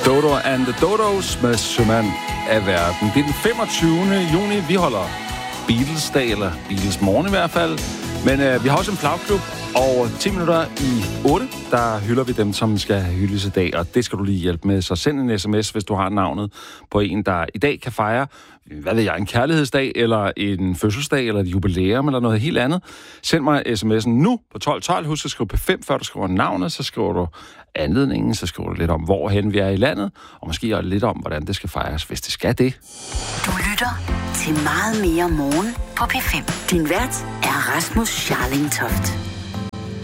Dodo and the Dodos med Sømand af verden. Det er den 25. juni. Vi holder Beatles-dag, eller Beatles-morgen i hvert fald. Men vi har også en flagklub, og 10 minutter i 8, der hylder vi dem, som skal hyldes i dag. Og det skal du lige hjælpe med. Så send en sms, hvis du har navnet på en, der i dag kan fejre, hvad ved jeg, en kærlighedsdag, eller en fødselsdag, eller et jubilæum, eller noget helt andet. Send mig sms'en nu på 1212. Husk at skrive P5, før du skriver navnet. Så skriver du anledningen, så skriver du lidt om, hvorhen vi er i landet, og måske også lidt om, hvordan det skal fejres, hvis det skal det. Du lytter til Meget mere morgen på P5. Din vært er Rasmus Scharling Toft.